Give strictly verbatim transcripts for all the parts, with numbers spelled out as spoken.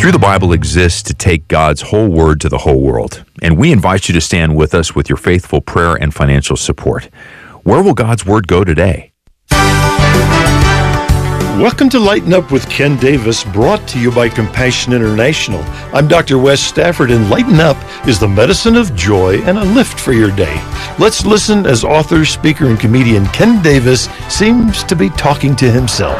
Through the Bible exists to take God's whole word to the whole world, and we invite you to stand with us with your faithful prayer and financial support. Where will God's word go today? Welcome to Lighten Up with Ken Davis, brought to you by Compassion International. I'm Doctor Wes Stafford, and Lighten Up is the medicine of joy and a lift for your day. Let's listen as author, speaker, and comedian Ken Davis seems to be talking to himself.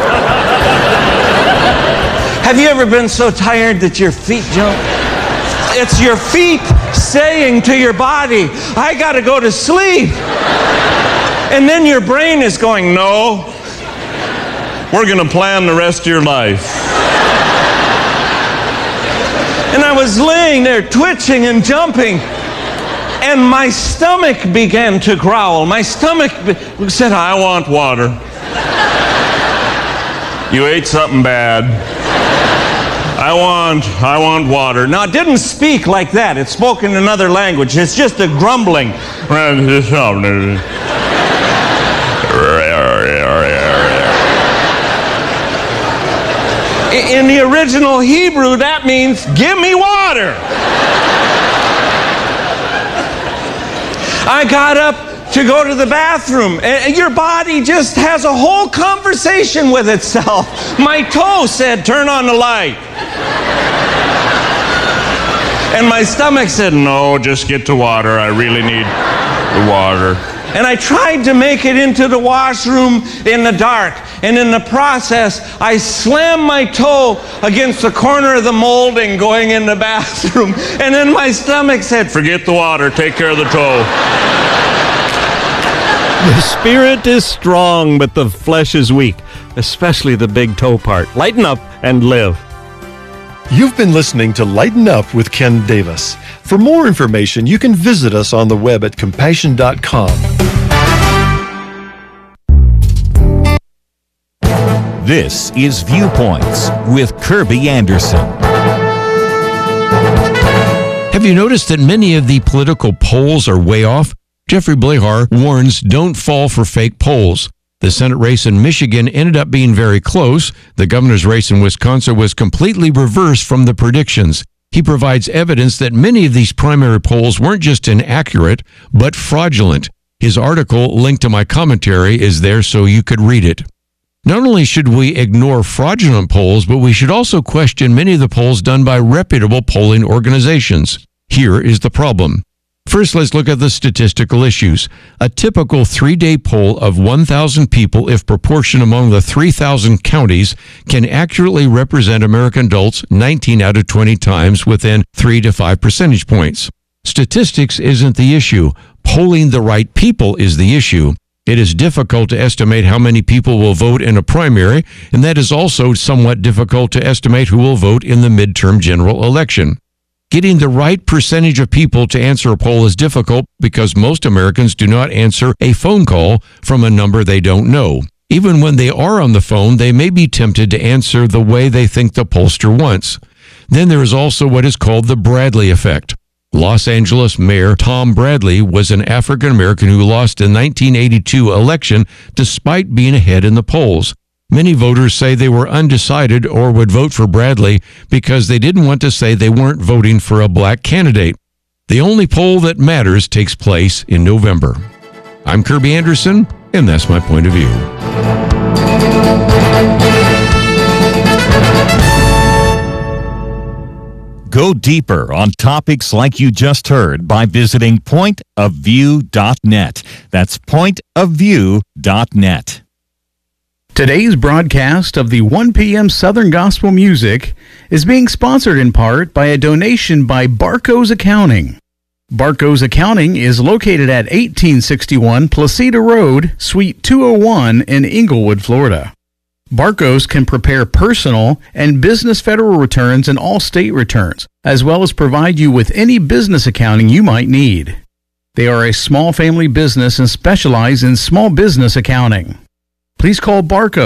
Have you ever been so tired that your feet jump? It's your feet saying to your body, I gotta go to sleep. And then your brain is going, no, we're gonna plan the rest of your life. And I was laying there twitching and jumping, and my stomach began to growl. My stomach be- said, I want water. You ate something bad. I want, I want water. Now, it didn't speak like that. It spoke in another language. It's just a grumbling. In the original Hebrew, that means, give me water. I got up to go to the bathroom, and your body just has a whole conversation with itself. My toe said, turn on the light. And my stomach said, no, just get to water. I really need the water. And I tried to make it into the washroom in the dark. And in the process, I slammed my toe against the corner of the molding going in the bathroom. And then my stomach said, forget the water, take care of the toe. The spirit is strong, but the flesh is weak, especially the big toe part. Lighten up and live. You've been listening to Lighten Up with Ken Davis. For more information, you can visit us on the web at compassion dot com. This is Viewpoints with Kirby Anderson. Have you noticed that many of the political polls are way off? Jeffrey Blahar warns don't fall for fake polls. The Senate race in Michigan ended up being very close. The governor's race in Wisconsin was completely reversed from the predictions. He provides evidence that many of these primary polls weren't just inaccurate, but fraudulent. His article, linked to my commentary, is there so you could read it. Not only should we ignore fraudulent polls, but we should also question many of the polls done by reputable polling organizations. Here is the problem. First, let's look at the statistical issues. A typical three-day poll of one thousand people, if proportioned among the three thousand counties, can accurately represent American adults nineteen out of twenty times within three to five percentage points. Statistics isn't the issue. Polling the right people is the issue. It is difficult to estimate how many people will vote in a primary, and that is also somewhat difficult to estimate who will vote in the midterm general election. Getting the right percentage of people to answer a poll is difficult because most Americans do not answer a phone call from a number they don't know. Even when they are on the phone, they may be tempted to answer the way they think the pollster wants. Then there is also what is called the Bradley effect. Los Angeles Mayor Tom Bradley was an African American who lost the nineteen eighty-two election despite being ahead in the polls. Many voters say they were undecided or would vote for Bradley because they didn't want to say they weren't voting for a black candidate. The only poll that matters takes place in November. I'm Kirby Anderson, and that's my point of view. Go deeper on topics like you just heard by visiting point of view dot net. That's point of view dot net. Today's broadcast of the one p.m. Southern Gospel Music is being sponsored in part by a donation by Barco's Accounting. Barco's Accounting is located at eighteen sixty-one Placida Road, Suite two oh one in Inglewood, Florida. Barco's can prepare personal and business federal returns and all state returns, as well as provide you with any business accounting you might need. They are a small family business and specialize in small business accounting. Please call Barco